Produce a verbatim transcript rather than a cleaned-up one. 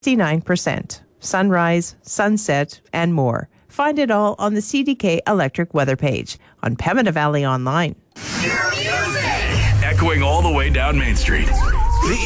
sixty-nine percent. Sunrise, sunset, and more. Find it all on the C D K Electric weather page on Pembina Valley Online. Echoing all the way down Main Street.